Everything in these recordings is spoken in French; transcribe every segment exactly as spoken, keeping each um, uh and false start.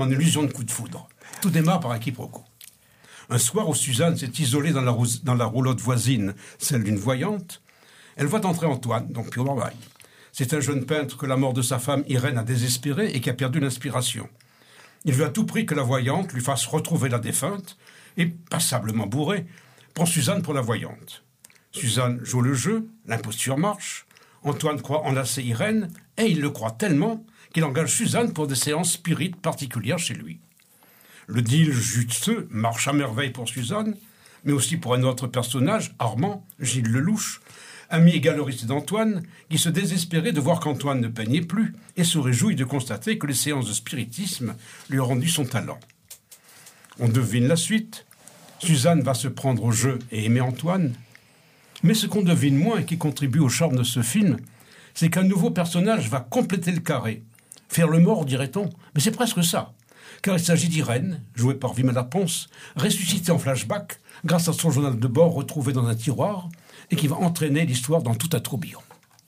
En illusion de coup de foudre. Tout démarre par un quiproquo. Un soir où Suzanne s'est isolée dans la, rou- dans la roulotte voisine, celle d'une voyante, elle voit entrer Antoine, donc Pio Marmaille. C'est un jeune peintre que la mort de sa femme Irène a désespéré et qui a perdu l'inspiration. Il veut à tout prix que la voyante lui fasse retrouver la défunte et, passablement bourré, prend Suzanne pour la voyante. Suzanne joue le jeu, l'imposture marche, Antoine croit enlacer Irène et il le croit tellement qu'il engage Suzanne pour des séances spirites particulières chez lui. Le deal juteux marche à merveille pour Suzanne, mais aussi pour un autre personnage, Armand, Gilles Lelouch, ami et galeriste d'Antoine, qui se désespérait de voir qu'Antoine ne peignait plus et se réjouit de constater que les séances de spiritisme lui ont rendu son talent. On devine la suite. Suzanne va se prendre au jeu et aimer Antoine. Mais ce qu'on devine moins et qui contribue au charme de ce film, c'est qu'un nouveau personnage va compléter le carré. Faire le mort, dirait-on, mais c'est presque ça. Car il s'agit d'Irène, jouée par Vimala Ponce, ressuscitée en flashback grâce à son journal de bord retrouvé dans un tiroir et qui va entraîner l'histoire dans tout un tourbillon.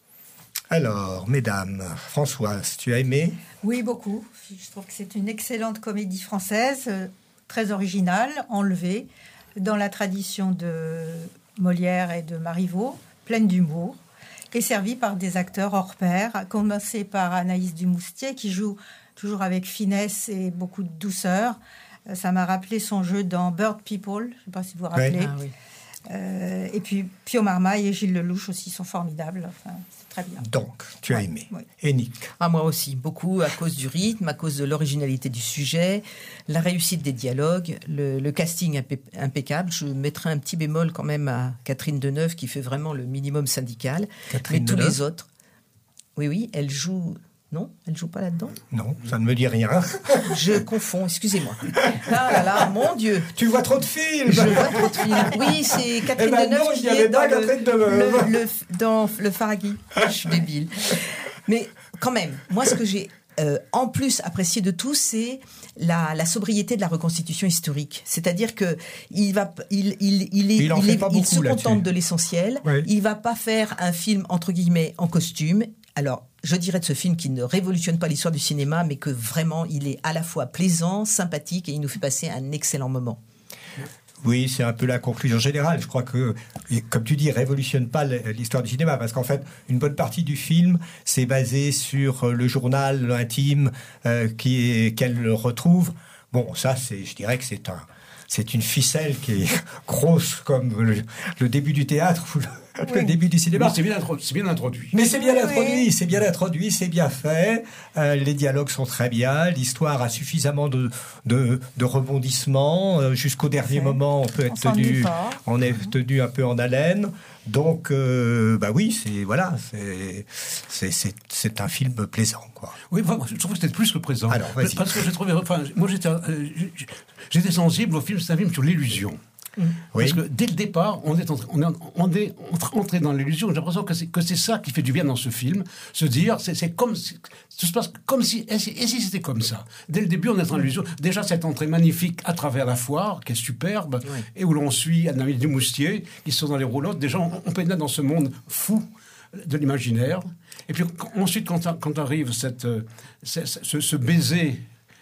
Alors, mesdames, Françoise, tu as aimé ? Oui, beaucoup. Je trouve que c'est une excellente comédie française, euh, très originale, enlevée, dans la tradition de Molière et de Marivaux, pleine d'humour, et servie par des acteurs hors pair, à commencer par Anaïs Dumoustier, qui joue toujours avec finesse et beaucoup de douceur. Euh, ça m'a rappelé son jeu dans Bird People, je ne sais pas si vous vous rappelez. Oui. Ah, oui. Euh, et puis Pio Marmaille et Gilles Lelouch aussi sont formidables. Enfin, c'est très bien. Donc, tu as Ouais, aimé. oui. Et Nick ? Ah, moi aussi, beaucoup à cause du rythme, à cause de l'originalité du sujet, la réussite des dialogues, le, le casting impé- impeccable. Je mettrai un petit bémol quand même à Catherine Deneuve qui fait vraiment le minimum syndical. Catherine Mais tous Deneuve les autres, oui, oui, elle joue. Non, elle joue pas là-dedans. Non, ça ne me dit rien. Je confonds, excusez-moi. Ah là là, mon Dieu. Tu vois trop de films. Je vois trop de films. Oui, c'est Catherine Eh ben Deneuve non, il qui n'y avait est dans pas le, Catherine Deneuve. le- le- dans le Faraghi. Je suis débile. Mais quand même, moi, ce que j'ai euh, en plus apprécié de tout, c'est la, la sobriété de la reconstitution historique. C'est-à-dire que il va, il, il, il, est, Il en il, fait est- pas il beaucoup se là-dessus. contente de l'essentiel. Oui. Il va pas faire un film entre guillemets en costume. Alors, je dirais de ce film qui ne révolutionne pas l'histoire du cinéma, mais que vraiment, il est à la fois plaisant, sympathique, et il nous fait passer un excellent moment. Oui, c'est un peu la conclusion générale. Je crois que, comme tu dis, révolutionne pas l'histoire du cinéma, parce qu'en fait, une bonne partie du film, c'est basé sur le journal intime euh, qui est, qu'elle retrouve. Bon, ça, c'est, je dirais que c'est un, c'est une ficelle qui est grosse comme le, le début du théâtre ou le, Oui. le début du cinéma. Mais c'est bien, introdu- c'est bien introduit. Mais c'est bien Oui. introduit, c'est bien introduit, c'est bien fait. Euh, les dialogues sont très bien. L'histoire a suffisamment de, de, de rebondissements. Euh, jusqu'au dernier fait. moment, on peut On être s'ennuie tenu, pas. on est tenu un peu en haleine. Donc, euh, bah oui, c'est voilà, c'est c'est c'est c'est un film plaisant, quoi. Oui, vraiment, je trouve que c'était plus que présent. Alors, vas-y. Parce que j'ai trouvé, enfin, moi j'étais, euh, j'étais sensible au film, c'est un film sur l'illusion. Oui. Parce que dès le départ, on est, entré, on est, on est entré dans l'illusion. J'ai l'impression que c'est, que c'est ça qui fait du bien dans ce film. Se dire, c'est, c'est comme si, tout se passe comme si, et si, et si c'était comme ça. Dès le début, on est dans l'illusion. Déjà, cette entrée magnifique à travers la foire, qui est superbe, Oui. et où l'on suit Anaïs Dumoustier, qui sont dans les roulottes. Déjà, on, on pénètre dans ce monde fou de l'imaginaire. Et puis quand- ensuite, quand, quand arrive cette, euh, ce, ce- ce baiser,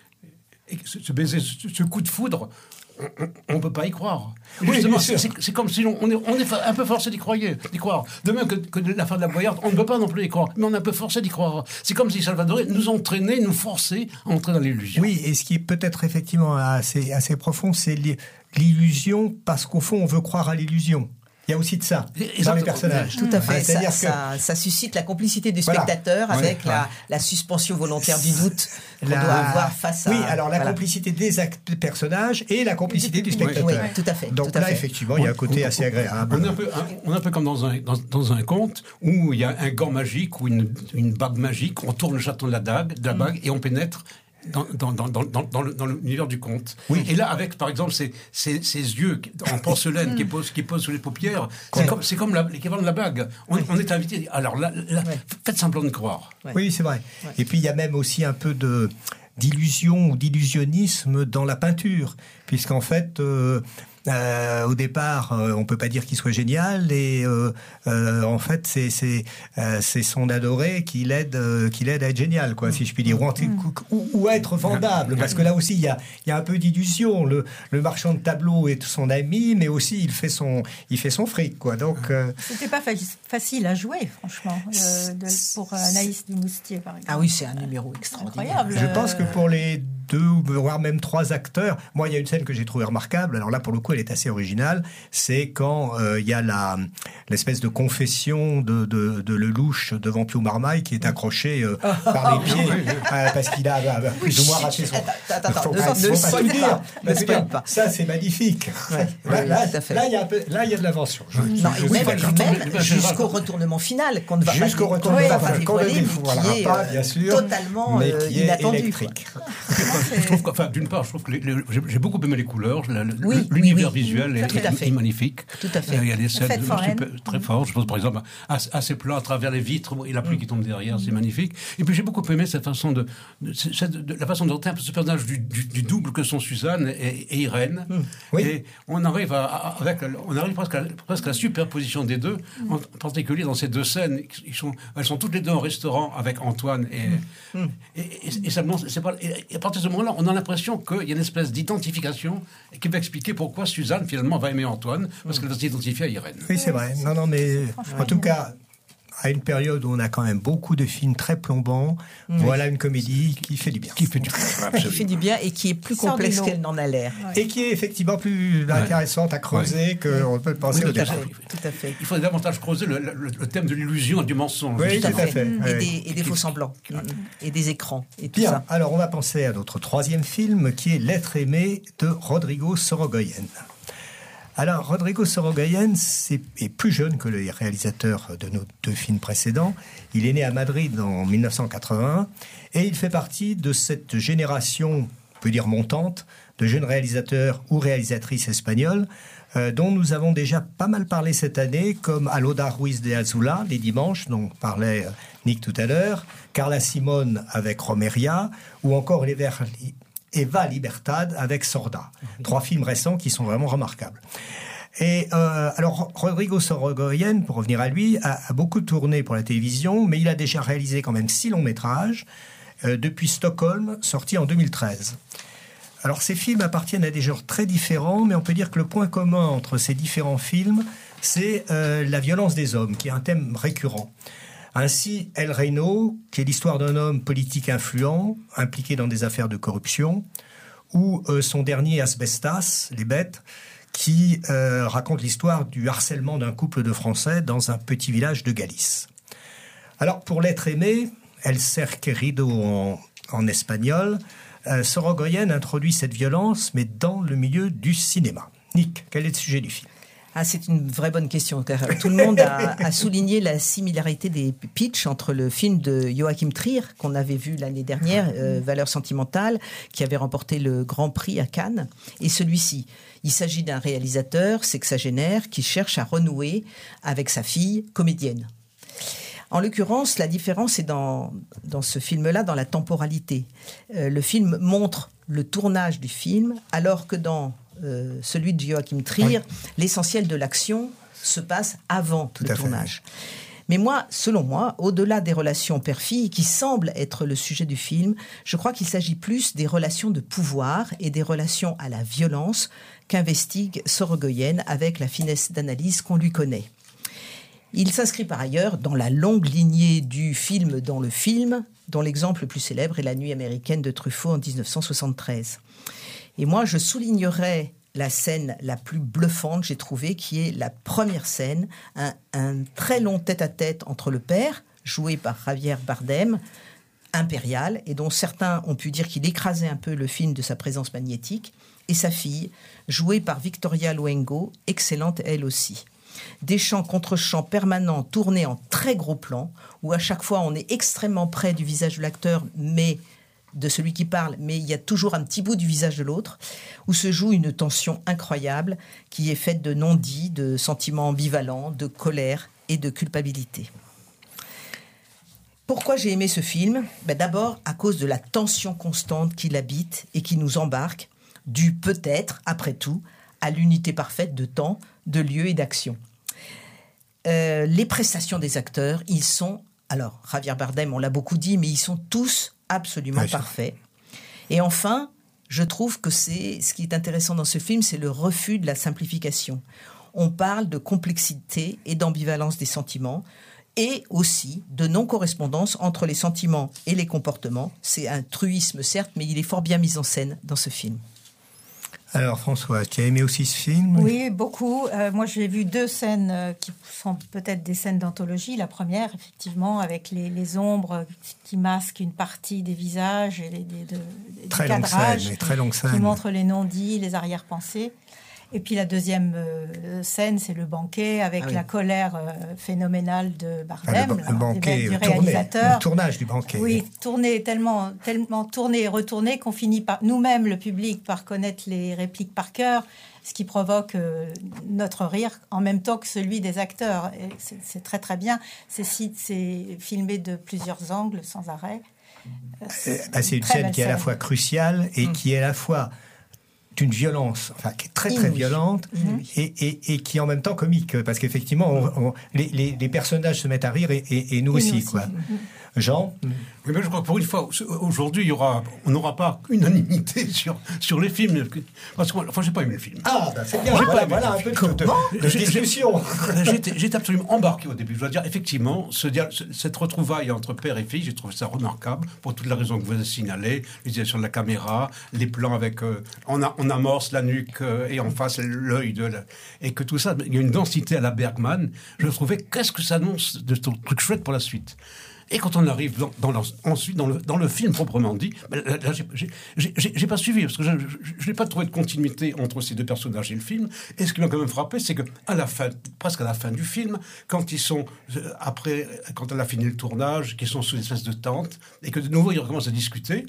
et ce, ce baiser, ce, ce coup de foudre, on ne peut pas y croire. Oui, Justement, bien c'est, sûr. c'est- c'est comme si on, on est, on est un peu forcé d'y croire. D'y croire. De même que, que de la fin de la Boyarde, on ne peut pas non plus y croire, mais on est un peu forcé d'y croire. C'est comme si Salvador nous entraînait, nous forçait à entrer dans l'illusion. Oui, et ce qui est peut-être effectivement assez assez profond, c'est l'i- l'illusion, parce qu'au fond, on veut croire à l'illusion. Il y a aussi de ça dans Exactement. les personnages. Tout à fait. Hein, Ça, c'est-à-dire que ça, ça suscite la complicité du Voilà. spectateur Ouais, avec ouais. la, la suspension volontaire du doute qu'on La- doit avoir face à... Oui, alors la voilà. complicité des actes, des personnages et la complicité du spectateur. Oui, tout à fait. Donc tout à là, fait. effectivement, il y a un côté assez agréable. On est un peu, un- on est un peu comme dans un, dans, dans un conte où il y a un gant magique ou une, une bague magique, on tourne le chaton de la dague, de la bague et on pénètre dans, dans, dans, dans, dans, dans le- dans l'univers du conte. Oui. Et là, avec, par exemple, ces, ces, ces yeux en porcelaine qui posent, qui posent sur les paupières, c'est comme, c'est comme la- l'équivalent de la bague. On, on est invité. Alors là, là, faites semblant de croire. Ouais. Oui, c'est vrai. Et puis il y a même aussi un peu de d'illusion ou d'illusionnisme dans la peinture, puisqu'en fait, euh, Euh, au départ, euh, on peut pas dire qu'il soit génial, et euh, euh, en fait, c'est c'est euh, c'est son adoré qui l'aide euh, qui l'aide à être génial, quoi, si je puis dire, ou, ou, ou à être vendable, parce que là aussi, il y a il y a un peu d'illusion. Le le marchand de tableaux est son ami, mais aussi il fait son il fait son fric, quoi. Donc euh, c'était pas fa- facile à jouer, franchement, euh, de, pour Anaïs Dumoustier, par exemple. Ah oui, c'est un numéro extraordinaire. Incroyable. je pense que pour les deux, voire même trois acteurs, moi, il y a une scène que j'ai trouvée remarquable. Alors là, pour le coup, elle est assez originale. C'est quand euh, il y a la l'espèce de confession de, de, de Lelouch devant Pio Marmaille qui est accroché euh, par les pieds euh, parce qu'il a euh, plus ou moins raté son. Attends, attends, Faut ne pas- ne faut spoil tout pas, dire. ne Parce que spoil pas. Ça, c'est magnifique. Ouais, Là, oui, là, tout à fait. là, il y a un peu, là, il y a de l'invention. Je- je- Non, je et suis même, d'accord. même jusqu'au retournement final qu'on ne va Jusqu'au pas, retournement qu'on ne va pas final, qu'on ne dévoiler, mais dévoilera qui est pas, euh, bien sûr, totalement mais euh, qui est inattendu. électrique. Je trouve que, enfin, d'une part, je trouve que les- les- j'ai j'ai beaucoup aimé les couleurs, la- le- Oui, l'univers oui, oui. visuel est, Tout à est- fait. est magnifique. Tout à fait. Euh, Il y a des scènes fête foraine. super- très fortes. Je pense par exemple à, à ces plans à travers les vitres et la pluie qui tombe derrière, c'est magnifique. Et puis j'ai beaucoup aimé cette façon de, de, cette- de- la façon de un peu ce personnage du, du, du double que sont Suzanne et, et Irène. Oui. Et on arrive à, à- avec, on arrive presque à, presque à la superposition des deux, en particulier dans ces deux scènes. Ils sont, elles sont toutes les deux en restaurant avec Antoine et, et, et, et ça me lance- c'est pas, et à partir de ce moment-là, on a l'impression qu'il y a une espèce d'identification qui va expliquer pourquoi Suzanne finalement va aimer Antoine, parce qu'elle va s'identifier à Irène. Oui, c'est vrai. Non, non, mais en tout cas, à une période où on a quand même beaucoup de films très plombants, voilà une comédie qui fait du bien. Qui fait du bien, Qui absolument. fait du bien et qui est plus Sort du complexe lot. qu'elle n'en a l'air. Et qui est effectivement plus intéressante à creuser qu'on peut le penser Oui, au tout à départ. fait. Tout à fait. Il faudrait davantage creuser le, le- le thème de l'illusion et du mensonge. Oui, Tout à tout à fait. fait. Et, Oui. des, et des faux semblants. Mm, mm. Et des écrans. Et tout Bien, ça. alors on va penser à notre troisième film qui est L'être aimé de Rodrigo Sorogoyen. Alors, Rodrigo Sorogoyen c'est- est plus jeune que les réalisateurs de nos deux films précédents. Il est né à Madrid en mille neuf cent quatre-vingt-un et il fait partie de cette génération, on peut dire montante, de jeunes réalisateurs ou réalisatrices espagnoles euh, dont nous avons déjà pas mal parlé cette année, comme Alauda Ruiz de Azula, Les Dimanches, dont parlait euh, Nick tout à l'heure, Carla Simone avec Romeria, ou encore Les Vers... Eva Libertad avec Sorda. Trois films récents qui sont vraiment remarquables. Et euh, alors, Rodrigo Sorogoyen, pour revenir à lui, a, a beaucoup tourné pour la télévision, mais il a déjà réalisé quand même six longs métrages, euh, depuis Stockholm, sorti en deux mille treize. Alors, ces films appartiennent à des genres très différents, mais on peut dire que le point commun entre ces différents films, c'est euh, la violence des hommes, qui est un thème récurrent. Ainsi, El Reino, qui est l'histoire d'un homme politique influent, impliqué dans des affaires de corruption, ou euh, son dernier Asbestas, Les Bêtes, qui euh, raconte l'histoire du harcèlement d'un couple de Français dans un petit village de Galice. Alors, pour L'être aimé, El ser querido en, en espagnol, euh, Sorogoyen introduit cette violence, mais dans le milieu du cinéma. Nick, quel est le sujet du film ? Ah, c'est une vraie bonne question, car tout le monde a, a souligné la similarité des pitchs entre le film de Joachim Trier, qu'on avait vu l'année dernière, euh, Valeurs sentimentales, qui avait remporté le Grand Prix à Cannes, et celui-ci. Il s'agit d'un réalisateur sexagénaire qui cherche à renouer avec sa fille comédienne. En l'occurrence, la différence est dans, dans ce film-là, dans la temporalité. Euh, le film montre le tournage du film, alors que dans euh, celui de Joachim Trier, oui. l'essentiel de l'action se passe avant Tout le tournage. Fait. Mais moi, selon moi, au-delà des relations père-fille, qui semblent être le sujet du film, je crois qu'il s'agit plus des relations de pouvoir et des relations à la violence qu'investigue Sorogoyen avec la finesse d'analyse qu'on lui connaît. Il s'inscrit par ailleurs dans la longue lignée du film dans le film, dont l'exemple le plus célèbre est La Nuit américaine de Truffaut en dix-neuf cent soixante-treize. Et moi, je soulignerais la scène la plus bluffante, j'ai trouvé, qui est la première scène, un, un très long tête-à-tête entre le père, joué par Javier Bardem, impérial, et dont certains ont pu dire qu'il écrasait un peu le film de sa présence magnétique, et sa fille, jouée par Victoria Luengo, excellente elle aussi. Des chants contre chants permanents tournés en très gros plan, où à chaque fois on est extrêmement près du visage de l'acteur, mais de celui qui parle, mais il y a toujours un petit bout du visage de l'autre, où se joue une tension incroyable qui est faite de non-dits, de sentiments ambivalents, de colère et de culpabilité. Pourquoi j'ai aimé ce film ? Ben d'abord à cause de la tension constante qui l'habite et qui nous embarque, du peut-être, après tout, à l'unité parfaite de temps, de lieu et d'action. Euh, les prestations des acteurs, ils sont... Alors, Javier Bardem, on l'a beaucoup dit, mais ils sont tous absolument ouais, parfaits. Et enfin, je trouve que c'est ce qui est intéressant dans ce film, c'est le refus de la simplification. On parle de complexité et d'ambivalence des sentiments, et aussi de non-correspondance entre les sentiments et les comportements. C'est un truisme, certes, mais il est fort bien mis en scène dans ce film. Alors Françoise, tu as aimé aussi ce film ? Oui, beaucoup. Euh, moi, j'ai vu deux scènes euh, qui sont peut-être des scènes d'anthologie. La première, effectivement, avec les, les ombres qui masquent une partie des visages et les, des, de, des très cadrages longue scène, très longue scène. qui montrent les non-dits, les arrière-pensées. Et puis la deuxième euh, scène, c'est le banquet avec ah oui. la colère euh, phénoménale de Bardem, ah, le, le banquet, du tourné, réalisateur. Le tournage du banquet. Oui, tourné tellement, tellement tourné et retourné qu'on finit par nous-mêmes, le public, par connaître les répliques par cœur, ce qui provoque euh, notre rire en même temps que celui des acteurs. Et c'est, c'est très très bien. C'est, c'est filmé de plusieurs angles, sans arrêt. C'est, ah, c'est une scène qui est à la fois cruciale et mmh. qui est à la fois d'une violence, enfin qui est très très violente mmh. et, et, et qui est en même temps comique, parce qu'effectivement on, on, les, les, les personnages se mettent à rire et, et, et nous et aussi, aussi quoi. Mmh. Jean ? Oui, mais je crois que pour une fois, aujourd'hui, il y aura, on n'aura pas unanimité sur, sur les films. Parce que, enfin, j'ai pas aimé le film. Ah, ben c'est bien, j'ai voilà, voilà un peu de, de, de discussion. J'étais, j'étais absolument embarqué au début. Je dois dire, effectivement, ce, cette retrouvaille entre père et fille, j'ai trouvé ça remarquable, pour toutes les raisons que vous avez signalées, l'utilisation de la caméra, les plans avec, euh, on, a, on amorce la nuque euh, et en face l'œil, de la, et que tout ça, il y a une densité à la Bergman. Je trouvais, qu'est-ce que ça annonce de ce truc chouette pour la suite. Et quand on arrive dans, dans la, ensuite dans le, dans le film proprement dit, ben là, là, j'ai, j'ai, j'ai, j'ai pas suivi, parce que je, je, je n'ai pas trouvé de continuité entre ces deux personnages et le film. Et ce qui m'a quand même frappé, c'est que à la fin, presque à la fin du film, quand ils sont après, quand elle a fini le tournage, qu'ils sont sous une espèce de tente, et que de nouveau ils recommencent à discuter,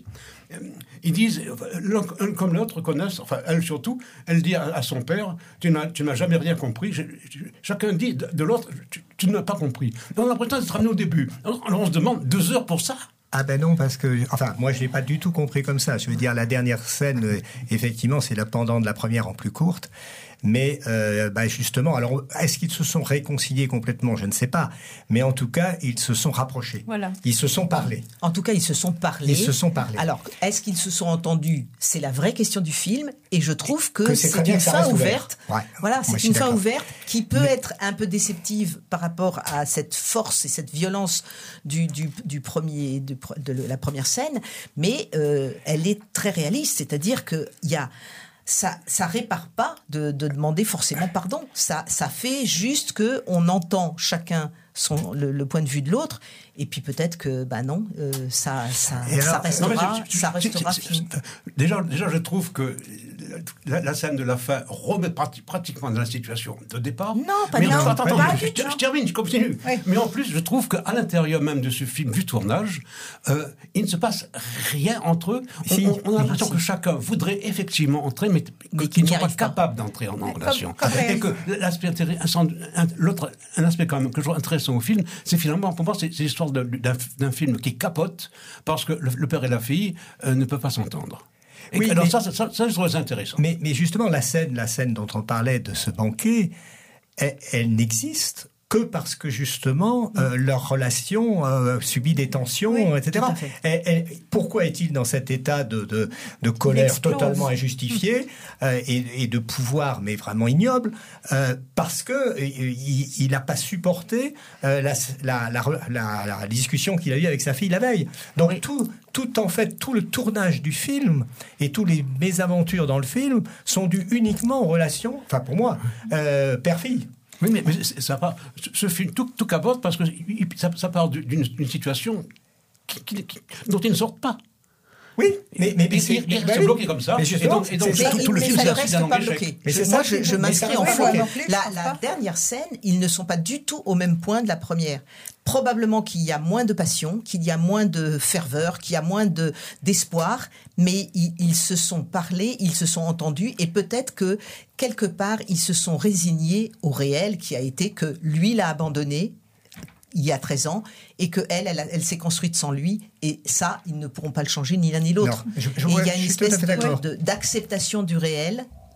ils disent, l'un comme l'autre connaissent, enfin elle surtout, elle dit à, à son père, tu n'as, tu n'as jamais rien compris. Je, je, chacun dit de, de l'autre, tu, tu ne m'as pas compris. On a l'impression d'être ramené au début. Alors, alors on se demande, deux heures pour ça ? Ah ben non, parce que, enfin, moi je l'ai pas du tout compris comme ça. Je veux dire, la dernière scène, euh, effectivement, c'est la pendant de la première en plus courte. Mais euh, bah justement, alors est-ce qu'ils se sont réconciliés complètement ? Je ne sais pas. Mais en tout cas, ils se sont rapprochés. Voilà. Ils se sont parlé. En tout cas, ils se sont parlé. Ils se sont parlé. Alors, est-ce qu'ils se sont entendus ? C'est la vraie question du film. Et je trouve que, que c'est, c'est une fin ouverte. Ouais. Voilà, c'est une fin ouverte qui peut mais... être un peu déceptive par rapport à cette force et cette violence du, du, du premier, de, de la première scène. Mais euh, elle est très réaliste. C'est-à-dire qu'il y a... Ça, ça répare pas de, de demander forcément pardon. Ça, ça fait juste que on entend chacun son le, le point de vue de l'autre. Et puis peut-être que bah non, euh, ça, ça, alors, ça restera, non, ça restera fini. Déjà, déjà, je trouve que la, la scène de la fin remet prati- pratiquement dans la situation de départ. Non, pas mais du tout. Attends, attends, pas je, du je, je termine, je continue. Oui. Mais en plus, je trouve qu'à l'intérieur même de ce film, du tournage, euh, il ne se passe rien entre eux. Si, on, on a l'impression si. que chacun voudrait effectivement entrer, mais, mais qu'ils ne sont pas, pas capables d'entrer en, en relation. Comme, comme et que l'aspect intéressant, un, l'autre, un aspect quand même que je trouve intéressant au film, c'est finalement, pour moi, c'est, c'est l'histoire de, d'un, d'un film qui capote parce que le, le père et la fille euh, ne peuvent pas s'entendre. Et oui, alors mais, ça, ça, ça, ça, je trouve ça intéressant. Mais, mais justement, la scène, la scène dont on parlait de ce banquet, elle, elle n'existe que parce que justement euh, leur relation euh, subit des tensions, oui, et cetera. Et, et, pourquoi est-il dans cet état de, de, de colère totalement injustifiée euh, et, et de pouvoir, mais vraiment ignoble, euh, parce que il n'a pas supporté euh, la, la, la, la, la discussion qu'il a eue avec sa fille la veille. Donc oui. tout, tout en fait, tout le tournage du film et tous les mésaventures dans le film sont dus uniquement aux relations, enfin pour moi, euh, père-fille. Oui, mais, mais ça part, ce film tout, tout capote parce que ça, ça part d'une, d'une situation qui, qui, qui, dont ils ne sortent pas. Oui, mais, mais, mais c'est, il, il reste oui, bloqué comme ça. Mais et donc, et donc c'est, tout, tout le mais film, ça c'est ne reste pas bloqué. Mais c'est moi, ça, je, je m'inscris en faux. La, la dernière scène, ils ne sont pas du tout au même point de la première. Probablement qu'il y a moins de passion, qu'il y a moins de ferveur, qu'il y a moins de, d'espoir, mais ils, ils se sont parlé, ils se sont entendus, et peut-être que, quelque part, ils se sont résignés au réel qui a été que lui l'a abandonné il y a treize ans, et qu'elle, elle, elle, elle s'est construite sans lui, et ça, ils ne pourront pas le changer, ni l'un ni l'autre. Non, je, je et vois, il y a une espèce de, de, d'acceptation du réel,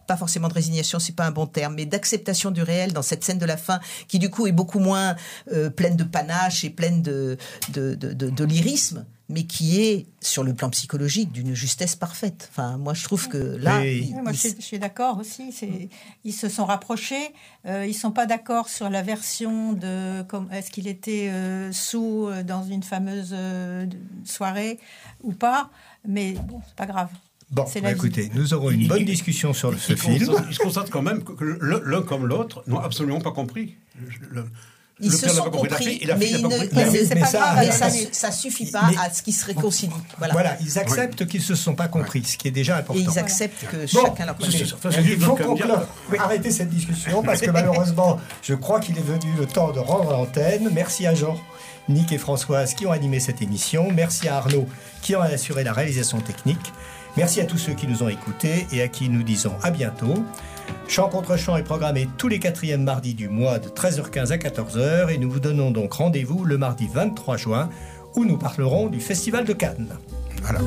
pas forcément de résignation, c'est pas un bon terme, mais d'acceptation du réel dans cette scène de la fin, qui du coup est beaucoup moins euh, pleine de panache et pleine de, de, de, de, de lyrisme, mais qui est, sur le plan psychologique, d'une justesse parfaite. Enfin, moi, je trouve que là... Oui. Oui, moi, je suis, je suis d'accord aussi. C'est, ils se sont rapprochés. Euh, ils ne sont pas d'accord sur la version de... Comme, est-ce qu'il était euh, sous euh, dans une fameuse euh, soirée ou pas. Mais bon, c'est pas grave. Bon, C'est bah, la vie. écoutez, nous aurons une Il- bonne il- discussion sur Il- ce il film. constate- Il se constate quand même que le- l'un comme l'autre n'ont absolument pas compris. Le- le- Ils le se père n'a sont pas compris la compris, fille, et la mais fille n'a ils pas ne- compris. Mais Mais- c'est mais pas ça- grave. mais ça, attendez. ça suffit pas Mais- à ce qu'ils se réconcilient. Voilà. Voilà, ils acceptent qu'ils ne se sont pas compris, ce qui est déjà important. Et ils acceptent que Bon, chacun leur c'est- prenne. c'est- ça, c'est Il juste faut donc à me dire- conclure. Oui, arrêtez cette discussion parce que malheureusement, je crois qu'il est venu le temps de rendre l'antenne. Merci à Jean, Nick et Françoise qui ont animé cette émission. Merci à Arnaud qui en a assuré la réalisation technique. Merci à tous ceux qui nous ont écoutés et à qui nous disons à bientôt. Chant contre chant est programmé tous les quatrièmes mardis du mois de treize heures quinze à quatorze heures et nous vous donnons donc rendez-vous le mardi vingt-trois juin où nous parlerons du Festival de Cannes. Voilà.